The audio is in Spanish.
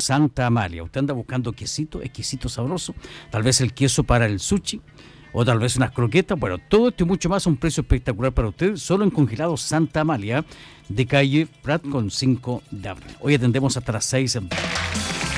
Santa Amalia. Usted anda buscando quesito, exquisito, sabroso, tal vez el queso para el sushi, o tal vez unas croquetas. Bueno, todo esto y mucho más a un precio espectacular para usted, solo en Congelados Santa Amalia, de calle Prat con 5 de abril. Hoy atendemos hasta las 6 en